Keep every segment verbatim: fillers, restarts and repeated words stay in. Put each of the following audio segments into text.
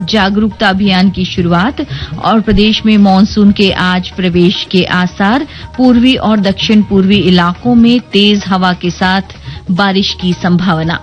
जागरूकता अभियान की शुरुआत और प्रदेश में मानसून के आज प्रवेश के आसार। पूर्वी और दक्षिण पूर्वी इलाकों में तेज हवा के साथ बारिश की संभावना।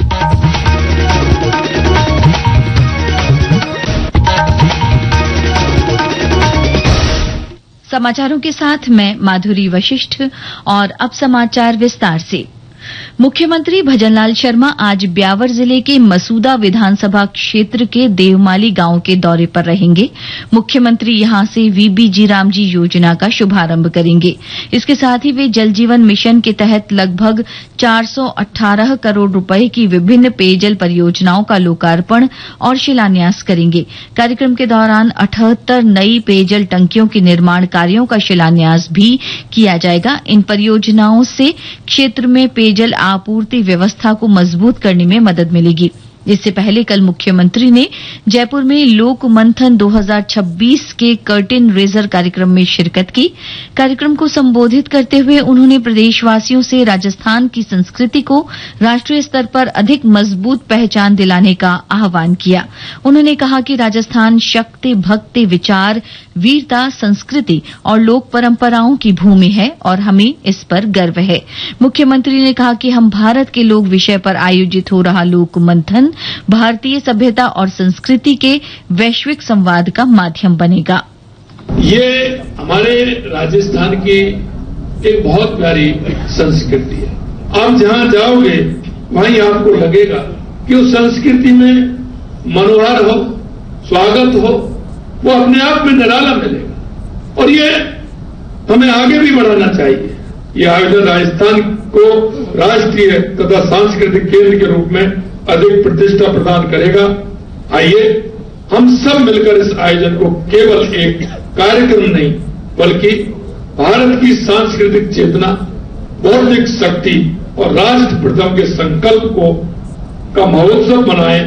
समाचारों के साथ मैं माधुरी वशिष्ठ और अब समाचार विस्तार से। मुख्यमंत्री भजनलाल शर्मा आज ब्यावर जिले के मसूदा विधानसभा क्षेत्र के देवमाली गांव के दौरे पर रहेंगे। मुख्यमंत्री यहां से वीबीजी रामजी योजना का शुभारंभ करेंगे। इसके साथ ही वे जल जीवन मिशन के तहत लगभग चार सौ अठारह करोड़ रुपए की विभिन्न पेयजल परियोजनाओं का लोकार्पण और शिलान्यास करेंगे। कार्यक्रम के दौरान अठहत्तर नई पेयजल टंकियों के निर्माण कार्यों का शिलान्यास भी किया जाएगा। इन परियोजनाओं से क्षेत्र में पेयजल आपूर्ति व्यवस्था को मजबूत करने में मदद मिलेगी। इससे पहले कल मुख्यमंत्री ने जयपुर में लोक मंथन दो हज़ार छब्बीस के कर्टेन रेजर कार्यक्रम में शिरकत की। कार्यक्रम को संबोधित करते हुए उन्होंने प्रदेशवासियों से राजस्थान की संस्कृति को राष्ट्रीय स्तर पर अधिक मजबूत पहचान दिलाने का आह्वान किया। उन्होंने कहा कि राजस्थान शक्ति, भक्ति, विचार, वीरता, संस्कृति और लोक परंपराओं की भूमि है और हमें इस पर गर्व है। मुख्यमंत्री ने कहा कि हम भारत के लोक विषय पर आयोजित हो रहा लोक मंथन भारतीय सभ्यता और संस्कृति के वैश्विक संवाद का माध्यम बनेगा। ये हमारे राजस्थान की एक बहुत प्यारी संस्कृति है। आप जहां जाओगे वहीं आपको लगेगा कि उस संस्कृति में मनोहर हो, स्वागत हो, वो अपने आप में निराला मिलेगा और ये हमें आगे भी बढ़ाना चाहिए। ये आयोजन राजस्थान को राष्ट्रीय तथा सांस्कृतिक केंद्र के रूप में अधिक प्रतिष्ठा प्रदान करेगा। आइए हम सब मिलकर इस आयोजन को केवल एक कार्यक्रम नहीं बल्कि भारत की सांस्कृतिक चेतना, बौद्धिक शक्ति और राष्ट्र प्रथम के संकल्प को का महोत्सव बनाएं।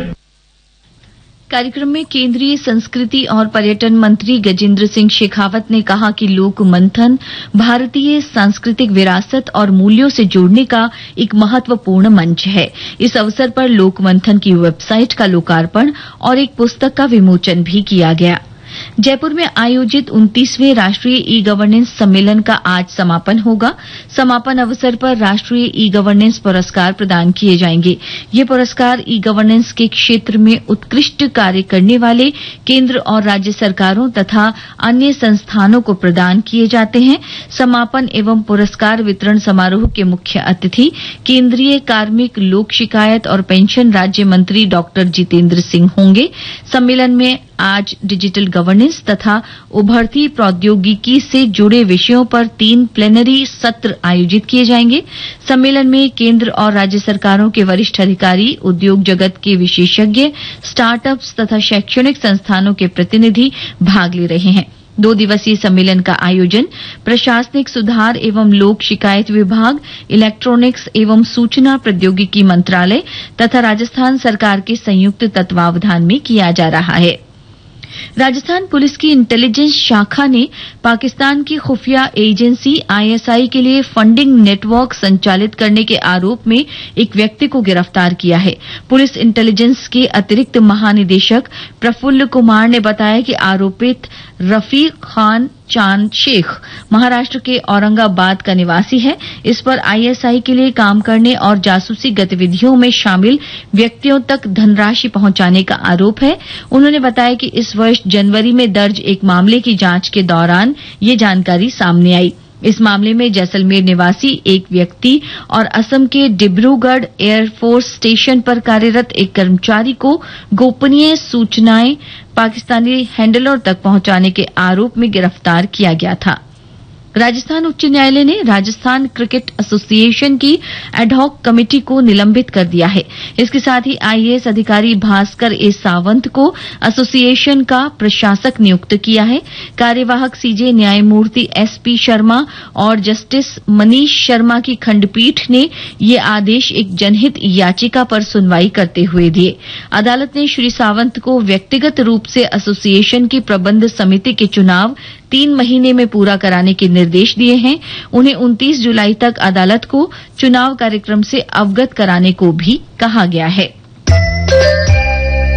कार्यक्रम में केंद्रीय संस्कृति और पर्यटन मंत्री गजेंद्र सिंह शेखावत ने कहा कि लोक मंथन भारतीय सांस्कृतिक विरासत और मूल्यों से जोड़ने का एक महत्वपूर्ण मंच है। इस अवसर पर लोक मंथन की वेबसाइट का लोकार्पण और एक पुस्तक का विमोचन भी किया गया। जयपुर में आयोजित उनतीसवें राष्ट्रीय ई गवर्नेंस सम्मेलन का आज समापन होगा। समापन अवसर पर राष्ट्रीय ई गवर्नेंस पुरस्कार प्रदान किए जाएंगे। ये पुरस्कार ई गवर्नेंस के क्षेत्र में उत्कृष्ट कार्य करने वाले केंद्र और राज्य सरकारों तथा अन्य संस्थानों को प्रदान किए जाते हैं। समापन एवं पुरस्कार वितरण समारोह के मुख्य अतिथि केंद्रीय कार्मिक, लोक शिकायत और पेंशन राज्य मंत्री डॉक्टर जितेंद्र सिंह होंगे। सम्मेलन में आज डिजिटल गवर्नेंस तथा उभरती प्रौद्योगिकी से जुड़े विषयों पर तीन प्लेनरी सत्र आयोजित किए जाएंगे। सम्मेलन में केंद्र और राज्य सरकारों के वरिष्ठ अधिकारी, उद्योग जगत के विशेषज्ञ, स्टार्टअप्स तथा शैक्षणिक संस्थानों के प्रतिनिधि भाग ले रहे हैं। दो दिवसीय सम्मेलन का आयोजन प्रशासनिक सुधार एवं लोक शिकायत विभाग, इलेक्ट्रॉनिक्स एवं सूचना प्रौद्योगिकी मंत्रालय तथा राजस्थान सरकार के संयुक्त तत्वावधान में किया जा रहा है। राजस्थान पुलिस की इंटेलिजेंस शाखा ने पाकिस्तान की खुफिया एजेंसी आईएसआई के लिए फंडिंग नेटवर्क संचालित करने के आरोप में एक व्यक्ति को गिरफ्तार किया है। पुलिस इंटेलिजेंस के अतिरिक्त महानिदेशक प्रफुल्ल कुमार ने बताया कि आरोपित रफीक खान चांद शेख महाराष्ट्र के औरंगाबाद का निवासी है। इस पर आईएसआई के लिए काम करने और जासूसी गतिविधियों में शामिल व्यक्तियों तक धनराशि पहुंचाने का आरोप है। उन्होंने बताया कि इस वर्ष जनवरी में दर्ज एक मामले की जांच के दौरान ये जानकारी सामने आई। इस मामले में जैसलमेर निवासी एक व्यक्ति और असम के डिब्रूगढ़ एयरफोर्स स्टेशन पर कार्यरत एक कर्मचारी को गोपनीय सूचनाएं पाकिस्तानी हैंडलर तक पहुंचाने के आरोप में गिरफ्तार किया गया था। राजस्थान उच्च न्यायालय ने राजस्थान क्रिकेट एसोसिएशन की एडहॉक कमेटी को निलंबित कर दिया है। इसके साथ ही आईएएस अधिकारी भास्कर ए सावंत को एसोसिएशन का प्रशासक नियुक्त किया है। कार्यवाहक सीजे न्यायमूर्ति एसपी शर्मा और जस्टिस मनीष शर्मा की खंडपीठ ने ये आदेश एक जनहित याचिका पर सुनवाई करते हुए दिए। अदालत ने श्री सावंत को व्यक्तिगत रूप से एसोसिएशन की प्रबंध समिति के चुनाव तीन महीने में पूरा कराने के निर्देश दिए हैं। उन्हें उनतीस जुलाई तक अदालत को चुनाव कार्यक्रम से अवगत कराने को भी कहा गया है।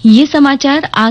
ये समाचार